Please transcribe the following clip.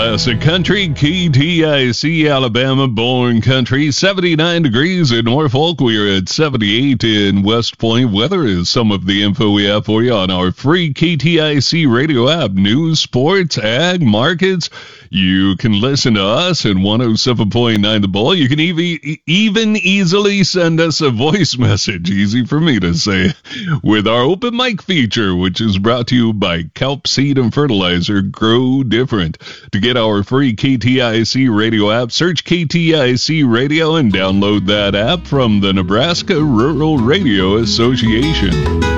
classic country, KTIC, Alabama, born country, 79 degrees in Norfolk. We're at 78 in West Point. Weather is some of the info we have for you on our free KTIC radio app. News, sports, ag, markets. You can listen to us in 107.9 The Bull. You can even easily send us a voice message, easy for me to say, with our open mic feature, which is brought to you by Kelp Seed and Fertilizer. Grow different. To get our free KTIC radio app, search KTIC Radio and download that app from the Nebraska Rural Radio Association.